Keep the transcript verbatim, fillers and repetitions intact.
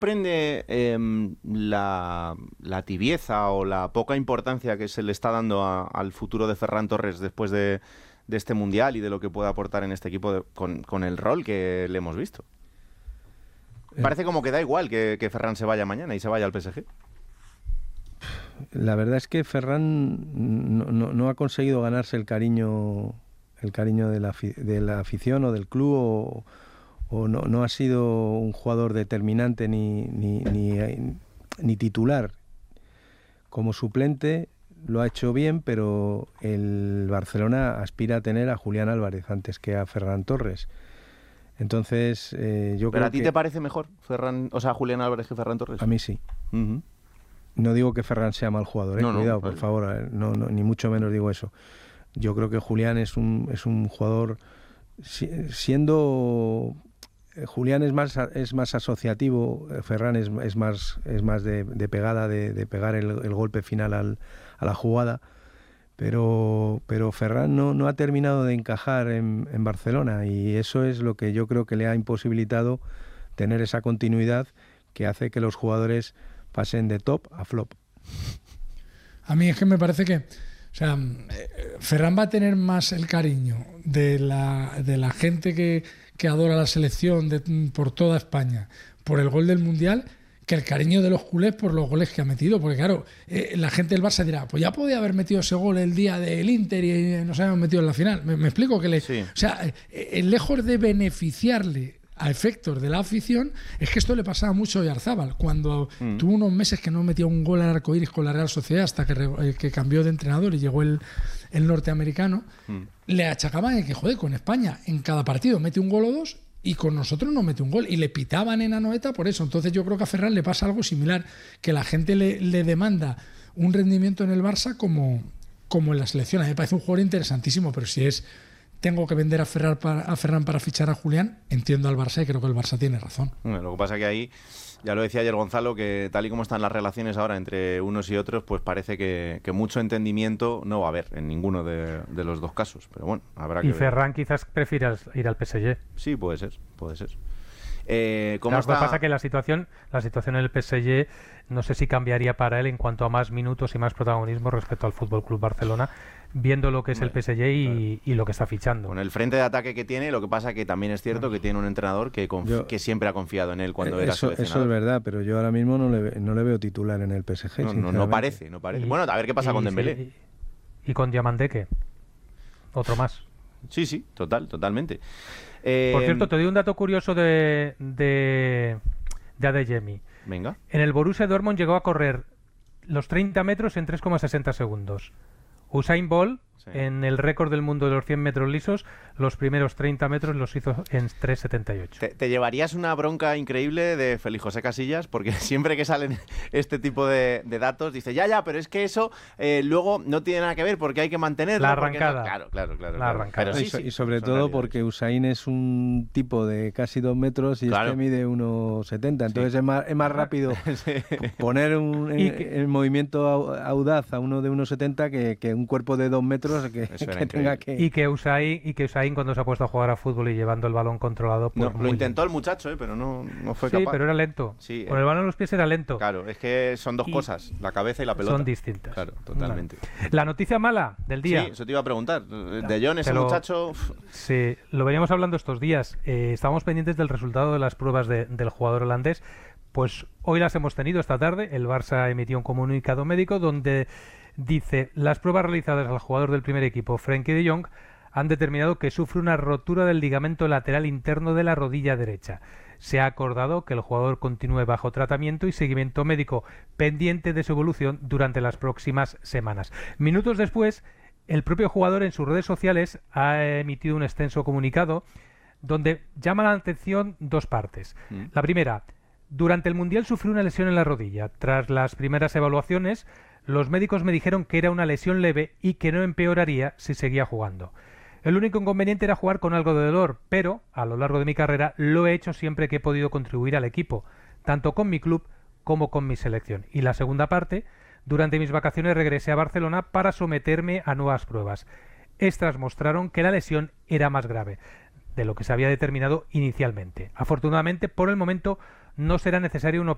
sorprende eh, la, la tibieza o la poca importancia que se le está dando a, al futuro de Ferran Torres después de, de este Mundial y de lo que puede aportar en este equipo de, con, con el rol que le hemos visto? Parece como que da igual que, que Ferran se vaya mañana y se vaya al P S G. La verdad es que Ferran no, no, no ha conseguido ganarse el cariño el cariño de la, de la afición o del club, o, o no, no ha sido un jugador determinante ni, ni, ni, ni titular. Como suplente lo ha hecho bien, pero el Barcelona aspira a tener a Julián Álvarez antes que a Ferran Torres. Entonces, eh, yo ¿Pero creo a ti que... te parece mejor Ferran, o sea, Julián Álvarez que Ferran Torres? A mí sí. Uh-huh. No digo que Ferran sea mal jugador, eh, no, cuidado, no, por vale. favor, no, no, ni mucho menos digo eso. Yo creo que Julián es un, es un jugador, si, siendo... Julián es más es más asociativo, Ferran es, es más es más de, de pegada, de, de pegar el, el golpe final al, a la jugada, pero pero Ferran no, no ha terminado de encajar en, en Barcelona, y eso es lo que yo creo que le ha imposibilitado tener esa continuidad que hace que los jugadores pasen de top a flop. A mí es que me parece que, o sea, Ferran va a tener más el cariño de la, de la gente que, que adora la selección de, por toda España, por el gol del Mundial, que el cariño de los culés por los goles que ha metido. Porque claro, eh, la gente del Barça dirá, pues ya podía haber metido ese gol el día del Inter y nos habíamos metido en la final. Me, me explico que le, sí. O sea, eh, eh, lejos de beneficiarle a efectos de la afición, es que esto le pasaba mucho a Oyarzábal, cuando mm. tuvo unos meses que no metía un gol al arcoíris con la Real Sociedad hasta que, eh, que cambió de entrenador y llegó el, el norteamericano. Mm. Le achacaban que, joder, con España en cada partido mete un gol o dos y con nosotros no mete un gol, y le pitaban en Anoeta por eso. Entonces yo creo que a Ferran le pasa algo similar, que la gente le, le demanda un rendimiento en el Barça como, como en la selección. A mí me parece un jugador interesantísimo, pero si es tengo que vender a Ferran, para, a Ferran para fichar a Julián, entiendo al Barça y creo que el Barça tiene razón. Bueno, lo que pasa que ahí, ya lo decía ayer Gonzalo, que tal y como están las relaciones ahora entre unos y otros, pues parece que, que mucho entendimiento no va a haber en ninguno de, de los dos casos. Pero bueno, habrá que Y ver. Ferran quizás prefiera ir al P S G. Sí, puede ser, puede ser. Eh, ¿cómo claro, está? Lo que pasa es que la situación, la situación en el P S G no sé si cambiaría para él en cuanto a más minutos y más protagonismo respecto al Fútbol Club Barcelona, viendo lo que es bueno, el P S G y, claro. y lo que está fichando. Con el frente de ataque que tiene, lo que pasa que también es cierto que tiene un entrenador que, conf- yo, que siempre ha confiado en él cuando eh, era eso, seleccionador. Eso es verdad, pero yo ahora mismo no le, no le veo titular en el P S G. No, no, no parece, no parece. Y, bueno, a ver qué pasa y, con Dembélé. Sí, y, y con Diamandeke, otro más. Sí, sí, total, totalmente. Eh, Por cierto, te doy un dato curioso de, de, de Adeyemi. Venga. En el Borussia Dortmund llegó a correr los treinta metros en tres coma sesenta segundos. Usain Bolt, sí. en el récord del mundo de los cien metros lisos, los primeros treinta metros los hizo en tres coma setenta y ocho. Te, te llevarías una bronca increíble de Félix José Casillas, porque siempre que salen este tipo de, de datos, dice, ya, ya, pero es que eso eh, luego no tiene nada que ver porque hay que mantenerlo. La arrancada. No... Claro, claro, claro. La claro. arrancada. Pero sí, y, so, sí, y sobre todo realidades. Porque Usain es un tipo de casi dos metros y claro. este mide uno setenta, entonces sí. es, más, es más rápido sí. poner un, en, que... el movimiento audaz a uno de uno setenta que, que un cuerpo de dos metros que, que tenga que... Y que Usain, y que Usain cuando se ha puesto a jugar a fútbol y llevando el balón controlado... Pues no, lo intentó lento. el muchacho, ¿eh? Pero no, no fue sí, capaz. Sí, pero era lento. Sí, Con eh. el balón en los pies era lento. Claro, es que son dos y cosas, la cabeza y la pelota. Son distintas. Claro, totalmente. Vale. La noticia mala del día. Sí, eso te iba a preguntar. De Jong, ese lo, muchacho... Sí, lo veníamos hablando estos días. Eh, estábamos pendientes del resultado de las pruebas de, del jugador holandés. Pues hoy las hemos tenido esta tarde. El Barça emitió un comunicado médico donde... Dice, las pruebas realizadas al jugador del primer equipo, Frenkie de Jong, han determinado que sufre una rotura del ligamento lateral interno de la rodilla derecha. Se ha acordado que el jugador continúe bajo tratamiento y seguimiento médico pendiente de su evolución durante las próximas semanas. Minutos después, el propio jugador en sus redes sociales ha emitido un extenso comunicado donde llama la atención dos partes. Mm. La primera, durante el Mundial sufrió una lesión en la rodilla. Tras las primeras evaluaciones, los médicos me dijeron que era una lesión leve y que no empeoraría si seguía jugando. El único inconveniente era jugar con algo de dolor, pero a lo largo de mi carrera lo he hecho siempre que he podido contribuir al equipo, tanto con mi club como con mi selección. Y la segunda parte, durante mis vacaciones regresé a Barcelona para someterme a nuevas pruebas. Estas mostraron que la lesión era más grave de lo que se había determinado inicialmente. Afortunadamente, por el momento, no será necesaria una operación